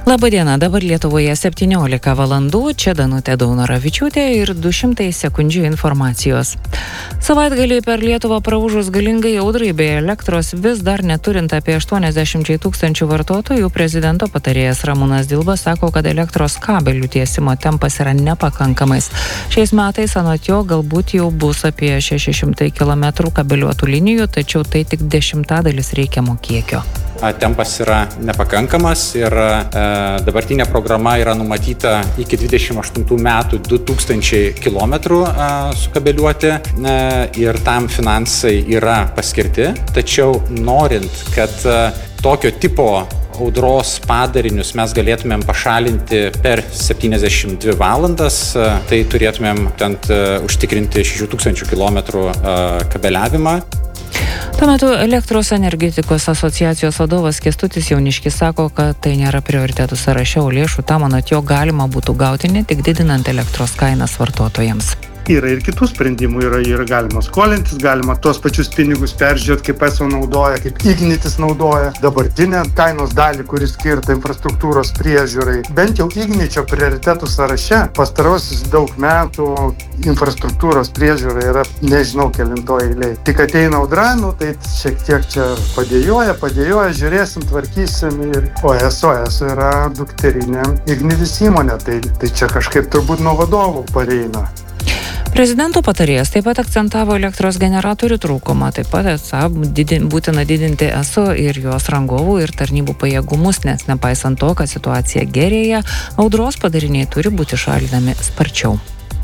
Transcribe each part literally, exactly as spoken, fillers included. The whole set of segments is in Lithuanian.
Labadiena, dabar Lietuvoje septyniolika valandų, čia Danutė Daunoravičiūtė ir du šimtai sekundžių informacijos. Savaitgalį per Lietuvą praūžus galingai audrai bei elektros vis dar neturint apie aštuoniasdešimt tūkstančių vartotojų, prezidento patarėjas Ramūnas Dilba sako, kad elektros kabelių tiesimo tempas yra nepakankamais. Šiais metais anot jo galbūt jau bus apie šeši šimtai kilometrų kabeliuotų linijų, tačiau tai tik dešimtadalis reikiamo kiekio. Tempas yra nepakankamas ir e, dabartinė programa yra numatyta iki dvidešimt aštuntų metų du tūkstančiai kilometrų e, sukabeliuoti e, ir tam finansai yra paskirti. Tačiau norint, kad e, tokio tipo audros padarinius mes galėtumėm pašalinti per septyniasdešimt dvi valandas, e, tai turėtumėm tent e, užtikrinti šešių tūkstančių kilometrų e, kabeliavimą. Tuo metu Elektros energetikos asociacijos vadovas Kęstutis Jauniškis sako, kad tai nėra prioritetų sąraše, o lėšų tam anot jo galima būtų gauti ne tik didinant elektros kainas vartotojams. Yra ir kitų sprendimų, yra, yra galima skolintis, galima tuos pačius pinigus peržiūrėti, kaip eso naudoja, kaip Ignitis naudoja, dabartinę kainos dalį, kuris skirta infrastruktūros priežiūrai. Bent jau Igničio prioritetų sąraše pastarosius daug metų infrastruktūros priežiūra yra nežinau kelintoje eilėje. Tik ateina audra, nu, tai šiek tiek čia padėjoja, padėjoja, žiūrėsim, tvarkysim. Ir... O eso, eso yra dukterinė Ignitis įmonė, tai, tai čia kažkaip turbūt nuo vadovų pareina. Prezidento patarėjas taip pat akcentavo elektros generatorių trūkumą, taip pat esą didin, būtina didinti eso ir jos rangovų ir tarnybų pajėgumus, nes nepaisant to, kad situacija gerėja, audros padariniai turi būti šalinami sparčiau.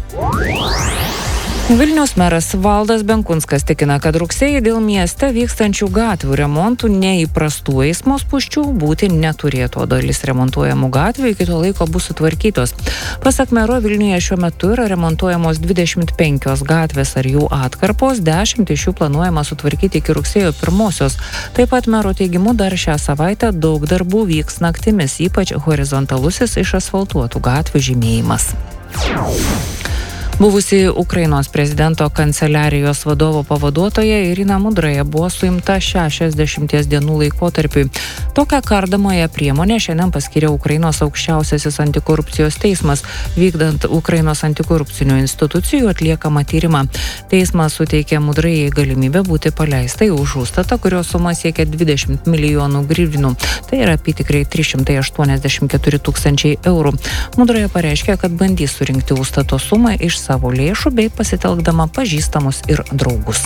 Vilniaus meras Valdas Benkunskas tikina, kad rugsėjį dėl mieste vykstančių gatvių remontų neįprastų eismo spūsčių būti neturėtų, o dalis remontuojamų gatvių iki to laiko bus sutvarkytos. Pasak mero, Vilniuje šiuo metu yra remontuojamos dvidešimt penkios gatvės ar jų atkarpos, dešimt iš jų planuojama sutvarkyti iki rugsėjo pirmosios. Taip pat mero teigimu dar šią savaitę daug darbų vyks naktimis, ypač horizontalusis išasfaltuotų gatvių žymėjimas. Buvusi Ukrainos prezidento kanceliarijos vadovo pavaduotoja Irina Mudraja buvo suimta šešiasdešimties dienų laikotarpiui. Tokią kardomąją priemonę šiandien paskyrė Ukrainos aukščiausiasis antikorupcijos teismas, vykdant Ukrainos antikorupcinių institucijų atliekamą tyrimą. Teismas suteikė Mudrajai galimybę būti paleistai už užstatą, kurios suma siekia dvidešimt milijonų grivnų. Tai yra apytikriai trys šimtai aštuoniasdešimt keturi tūkstančiai eurų. Mudraja pareiškė, kad bandys surinkti užstato sumą iš savo lėšų bei pasitelkdama pažįstamus ir draugus.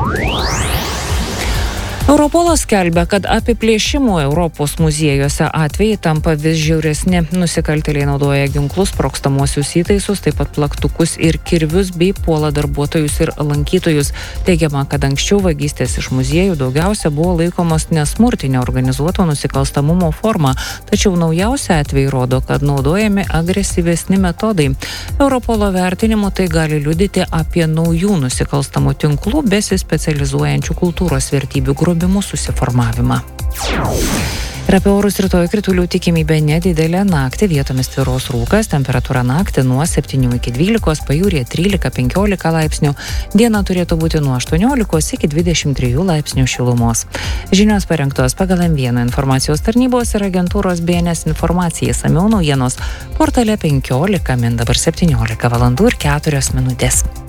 Europolas skelbia, kad apiplėšimų Europos muziejuose atvejai tampa vis žiauresni. Nusikaltėliai naudoja ginklus, sprogstamosius įtaisus, taip pat plaktukus ir kirvius bei puola darbuotojus ir lankytojus. Teigiama, kad anksčiau vagystės iš muziejų daugiausia buvo laikomos nesmurtinio organizuoto nusikalstamumo forma, tačiau naujausia atvejai rodo, kad naudojami agresyvesni metodai. Europolo vertinimu tai gali liudyti apie naujų nusikalstamų tinklų besispecializuojančių kultūros vertybių grupių susiformavimą. Ir apie orus rytoj kritulių tikimybė nedidelė, naktį vietomis tvyros rūkas, temperatūra naktį nuo septynių iki dvylikos, pajūryje trylika penkiolika laipsnių, diena turėtų būti nuo aštuoniolikos iki dvidešimt trijų laipsnių šilumos. Žinios parengtos pagal M vieną informacijos tarnybos ir agentūros B N S informacijai, išsamiau naujienos portale penkiolika min, dabar septyniolika valandų ir keturios minutės.